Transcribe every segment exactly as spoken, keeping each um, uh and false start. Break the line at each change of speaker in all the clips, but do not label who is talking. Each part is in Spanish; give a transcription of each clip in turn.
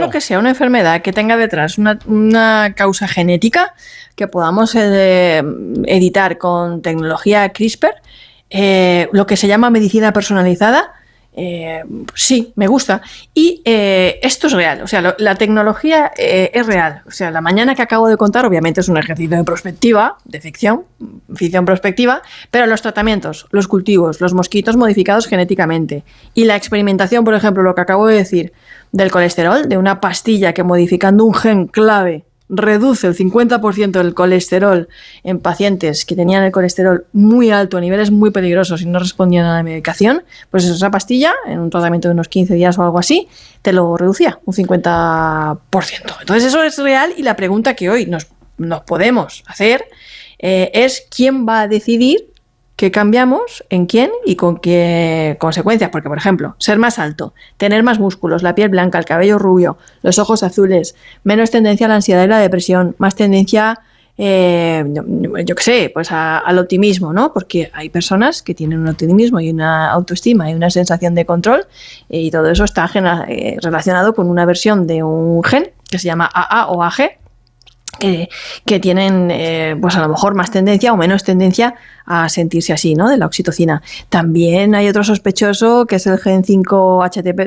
lo que sea una enfermedad que tenga detrás una, una causa genética que podamos eh, editar con tecnología CRISPR, eh, lo que se llama medicina personalizada, Eh, sí, me gusta. Y eh, esto es real, o sea, lo, la tecnología eh, es real. O sea, la mañana que acabo de contar, obviamente es un ejercicio de prospectiva, de ficción, ficción prospectiva, pero los tratamientos, los cultivos, los mosquitos modificados genéticamente y la experimentación, por ejemplo, lo que acabo de decir del colesterol, de una pastilla que modificando un gen clave reduce el cincuenta por ciento del colesterol en pacientes que tenían el colesterol muy alto, a niveles muy peligrosos y no respondían a la medicación, pues esa pastilla, en un tratamiento de unos quince días o algo así, te lo reducía un cincuenta por ciento. Entonces eso es real y la pregunta que hoy nos, nos podemos hacer eh, es ¿quién va a decidir qué cambiamos, en quién y con qué consecuencias? Porque, por ejemplo, ser más alto, tener más músculos, la piel blanca, el cabello rubio, los ojos azules, menos tendencia a la ansiedad y la depresión, más tendencia, eh, yo, yo qué sé, pues a, al optimismo, ¿no? Porque hay personas que tienen un optimismo y una autoestima y una sensación de control y todo eso está eh, relacionado con una versión de un gen que se llama A A o A G, Que, que tienen eh, pues a lo mejor más tendencia o menos tendencia a sentirse así, ¿no? De la oxitocina. También hay otro sospechoso que es el gen cinco H T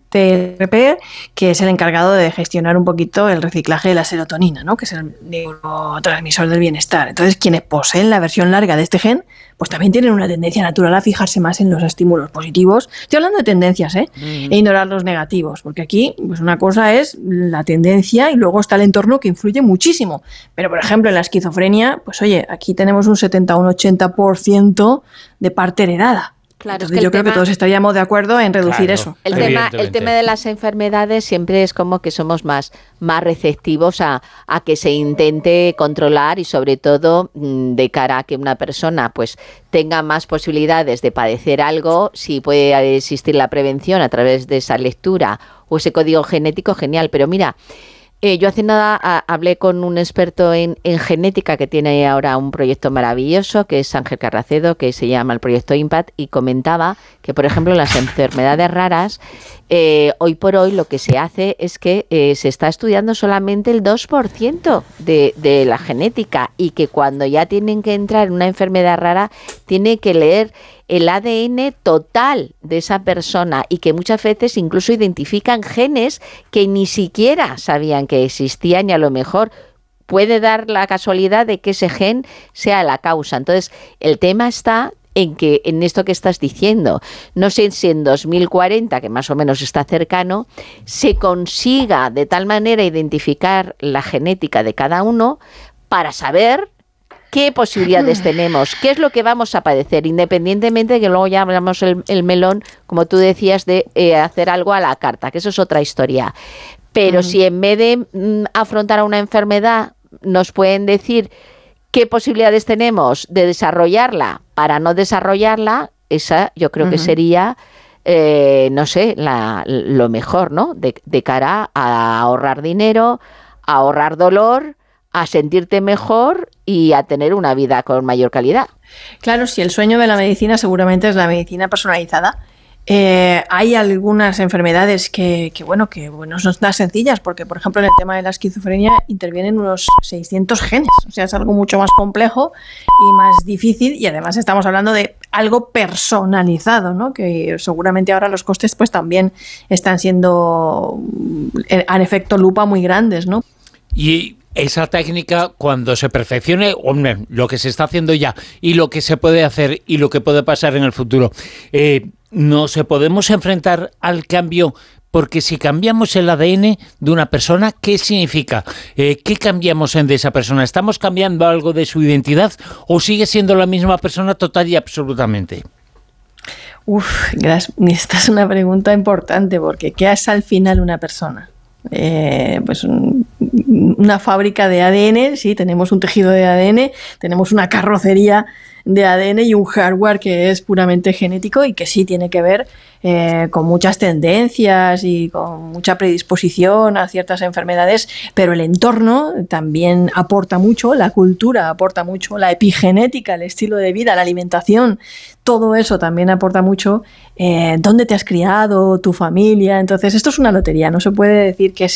P R, que es el encargado de gestionar un poquito el reciclaje de la serotonina, ¿no? Que es el neurotransmisor del bienestar. Entonces, quienes poseen la versión larga de este gen, pues también tienen una tendencia natural a fijarse más en los estímulos positivos. Estoy hablando de tendencias, ¿eh? Mm. E ignorar los negativos, porque aquí pues una cosa es la tendencia y luego está el entorno que influye muchísimo. Pero, por ejemplo, en la esquizofrenia, pues oye, aquí tenemos un setenta o un ochenta por ciento de parte heredada.
Claro,
Entonces,
es que
yo creo
tema,
que todos estaríamos de acuerdo en reducir
claro,
eso.
El tema, el tema de las enfermedades siempre es como que somos más, más receptivos a, a que se intente controlar y sobre todo de cara a que una persona pues tenga más posibilidades de padecer algo, si puede existir la prevención a través de esa lectura o ese código genético, genial. Pero mira, Eh, yo hace nada a, hablé con un experto en, en genética que tiene ahora un proyecto maravilloso, que es Ángel Carracedo, que se llama el proyecto Impact, y comentaba que, por ejemplo, las enfermedades raras, eh, hoy por hoy lo que se hace es que eh, se está estudiando solamente el dos por ciento de, de la genética y que cuando ya tienen que entrar en una enfermedad rara, tiene que leer el A D N total de esa persona y que muchas veces incluso identifican genes que ni siquiera sabían que existían y a lo mejor puede dar la casualidad de que ese gen sea la causa. Entonces, el tema está en que en esto que estás diciendo, no sé si en dos mil cuarenta, que más o menos está cercano, se consiga de tal manera identificar la genética de cada uno para saber qué posibilidades tenemos, qué es lo que vamos a padecer, independientemente de que luego ya hablamos el, el melón, como tú decías, de eh, hacer algo a la carta, que eso es otra historia. Pero uh-huh. si en vez de mm, afrontar a una enfermedad nos pueden decir qué posibilidades tenemos de desarrollarla para no desarrollarla, esa yo creo uh-huh. que sería, eh, no sé, la, lo mejor, ¿no? De, de cara a ahorrar dinero, a ahorrar dolor, a sentirte mejor y a tener una vida con mayor calidad.
Claro, si el sueño de la medicina seguramente es la medicina personalizada. Eh, hay algunas enfermedades que, que, bueno, que bueno, no son tan sencillas, porque, por ejemplo, en el tema de la esquizofrenia intervienen unos seiscientos genes, o sea, es algo mucho más complejo y más difícil, y además estamos hablando de algo personalizado, ¿no? Que seguramente ahora los costes pues también están siendo, en efecto, lupa muy grandes, ¿no?
Y esa técnica, cuando se perfeccione, hombre, lo que se está haciendo ya y lo que se puede hacer y lo que puede pasar en el futuro, eh, ¿nos podemos enfrentar al cambio? Porque si cambiamos el A D N de una persona, ¿qué significa? Eh, ¿Qué cambiamos en de esa persona? ¿Estamos cambiando algo de su identidad o sigue siendo la misma persona total y absolutamente?
Uf, esta es una pregunta importante, porque ¿qué es al final una persona? Eh, pues un, una fábrica de A D N, sí, tenemos un tejido de A D N, tenemos una carrocería de A D N y un hardware que es puramente genético y que sí tiene que ver eh, con muchas tendencias y con mucha predisposición a ciertas enfermedades, pero el entorno también aporta mucho, la cultura aporta mucho, la epigenética, el estilo de vida, la alimentación, todo eso también aporta mucho, eh, dónde te has criado, tu familia. Entonces esto es una lotería, no se puede decir que es